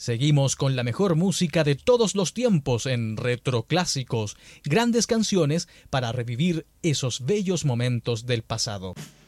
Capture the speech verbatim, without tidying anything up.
Seguimos con la mejor música de todos los tiempos en Retroclásicos, grandes canciones para revivir esos bellos momentos del pasado.